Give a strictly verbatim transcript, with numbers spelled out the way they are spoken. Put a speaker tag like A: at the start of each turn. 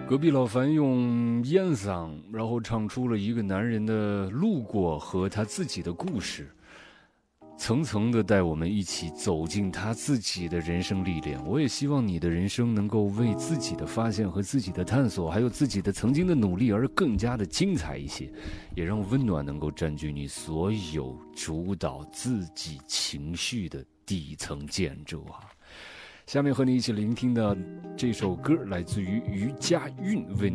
A: 隔壁老樊用烟嗓，然后唱出了一个男人的路过和他自己的故事，层层的带我们一起走进他自己的人生历练。我也希望你的人生能够为自己的发现和自己的探索，还有自己的曾经的努力而更加的精彩一些，也让温暖能够占据你所有主导自己情绪的底层建筑啊。下面和你一起聆听的这首歌来自于于佳韵为